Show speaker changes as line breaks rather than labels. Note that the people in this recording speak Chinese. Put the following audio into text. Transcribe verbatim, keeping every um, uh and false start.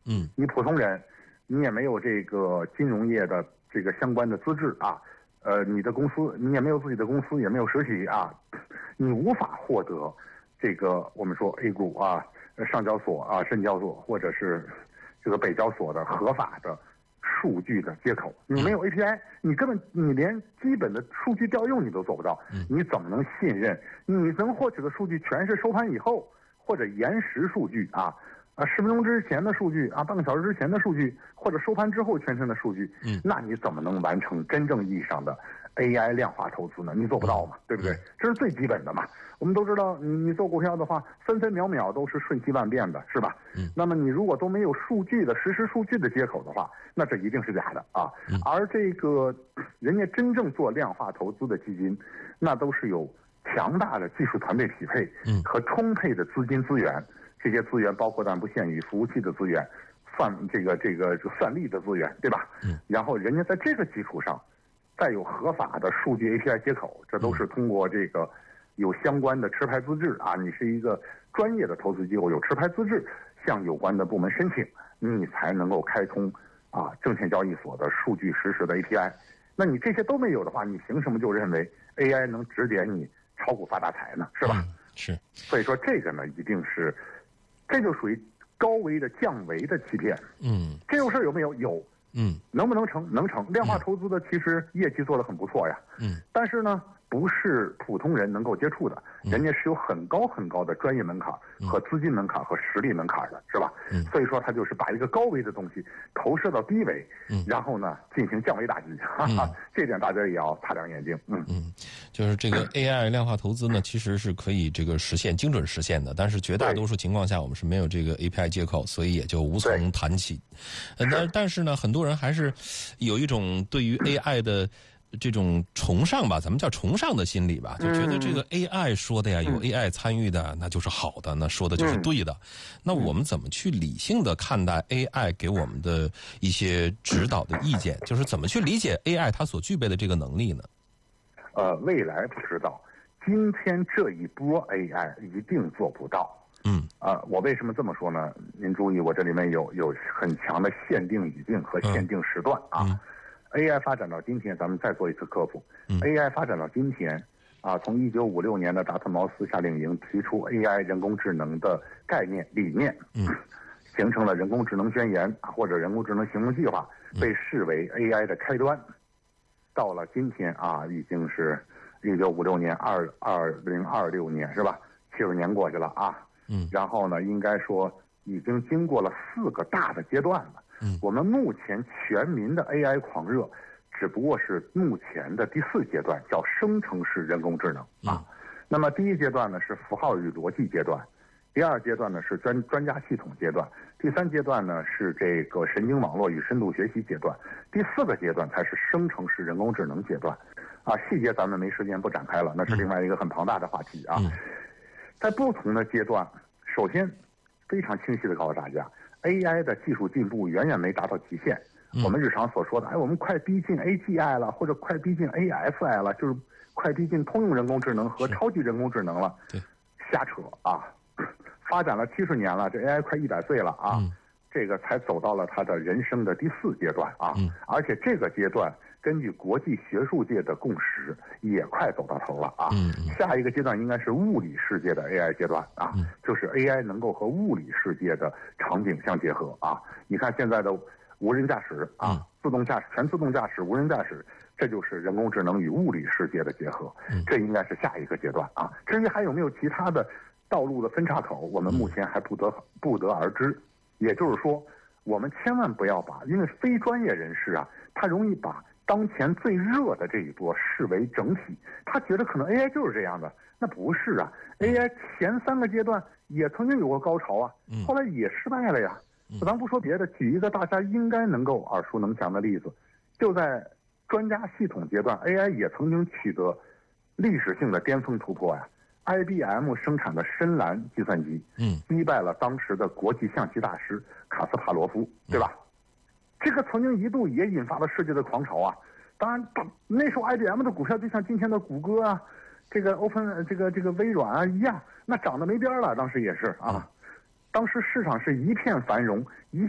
嗯，
你普通人，你也没有这个金融业的这个相关的资质啊，呃，你的公司你也没有自己的公司，也没有实体啊，你无法获得这个我们说 A 股啊、上交所啊、深交所或者是这个北交所的合法的数据的接口。你没有 A P I， 你根本你连基本的数据调用你都做不到，你怎么能信任你能获取的数据全是收盘以后或者延时数据啊？啊，十分钟之前的数据啊，半个小时之前的数据，或者收盘之后全程的数据，嗯，那你怎么能完成真正意义上的 A I 量化投资呢？你做不到嘛，对不对？这是最基本的嘛。我们都知道，你你做股票的话，分分秒秒都是瞬息万变的，是吧？嗯。那么你如果都没有数据的实时数据的接口的话，那这一定是假的啊。嗯。而这个人家真正做量化投资的基金，那都是有强大的技术团队匹配，嗯，和充沛的资金资源。这些资源包括但不限于服务器的资源、算这个这个这个算力的资源，对吧？嗯。然后人家在这个基础上，再有合法的数据 A P I 接口，这都是通过这个有相关的持牌资质啊，你是一个专业的投资机构，有持牌资质，向有关的部门申请，你才能够开通啊证券交易所的数据实时的 A P I。那你这些都没有的话，你凭什么就认为 A I 能指点你炒股发大财呢？是吧？
嗯、是。
所以说这个呢，一定是。这就属于高维的降维的欺骗。嗯，这种事儿有没有？有。嗯，能不能成？能成。量化投资的其实业绩做得很不错呀。嗯，但是呢，不是普通人能够接触的，人家是有很高很高的专业门槛和资金门槛和实力门槛的，是吧？嗯，所以说他就是把一个高维的东西投射到低维，嗯，然后呢进行降维打击，哈哈，嗯、这点大家也要擦亮眼睛。嗯
嗯，就是这个 A I 量化投资呢，其实是可以这个实现精准实现的，但是绝大多数情况下我们是没有这个 A P I 接口，所以也就无从谈起。呃，但但是呢，很多人还是有一种对于 A I 的这种崇尚吧，咱们叫崇尚的心理吧，就觉得这个 A I 说的呀，有 A I 参与的，那就是好的，那说的就是对的。那我们怎么去理性的看待 A I 给我们的一些指导的意见？就是怎么去理解 A I 它所具备的这个能力呢？
呃，未来不知道，今天这一波 A I 一定做不到。嗯，啊、呃，我为什么这么说呢？您注意，我这里面有有很强的限定语境和限定时段啊。嗯嗯A I 发展到今天，咱们再做一次科普。嗯、A I 发展到今天，啊，从一九五六年的达特茅斯夏令营提出 A I 人工智能的概念理念，嗯，形成了人工智能宣言或者人工智能行动计划，被视为 A I 的开端。到了今天啊，已经是一九五六年二二零二六年是吧？七十年过去了啊，嗯，然后呢，应该说已经经过了四个大的阶段了。嗯，我们目前全民的 A I 狂热，只不过是目前的第四阶段，叫生成式人工智能啊。嗯、那么第一阶段呢是符号与逻辑阶段，第二阶段呢是专专家系统阶段，第三阶段呢是这个神经网络与深度学习阶段，第四个阶段才是生成式人工智能阶段。啊，细节咱们没时间不展开了，那是另外一个很庞大的话题啊。嗯、在不同的阶段，首先非常清晰的告诉大家。A I 的技术进步远远没达到极限。嗯、我们日常所说的，哎，我们快逼近 A G I 了，或者快逼近 A S I 了，就是快逼近通用人工智能和超级人工智能了。对，瞎扯啊！发展了七十年了，这 A I 快一百岁了啊！嗯、这个才走到了它的人生的第四阶段啊！嗯、而且这个阶段根据国际学术界的共识，也快走到头了啊！嗯、下一个阶段应该是物理世界的 A I 阶段啊，嗯、就是 A I 能够和物理世界的场景相结合啊！你看现在的无人驾驶啊，嗯、自动驾驶、全自动驾驶、无人驾驶，这就是人工智能与物理世界的结合，嗯、这应该是下一个阶段啊！至于还有没有其他的道路的分岔口，我们目前还不得不得而知。也就是说，我们千万不要把，因为非专业人士啊，他容易把当前最热的这一波视为整体，他觉得可能 A I 就是这样的，那不是啊。A I 前三个阶段也曾经有过高潮啊，后来也失败了呀。咱不说别的，举一个大家应该能够耳熟能详的例子，就在专家系统阶段 ，A I 也曾经取得历史性的巅峰突破呀。I B M 生产的深蓝计算机，嗯，击败了当时的国际象棋大师卡斯帕罗夫，对吧？这个曾经一度也引发了世界的狂潮啊！当然，那时候 I B M 的股票就像今天的谷歌啊，这个 Open 这个这个微软啊一样，那涨得没边了。当时也是啊，当时市场是一片繁荣，一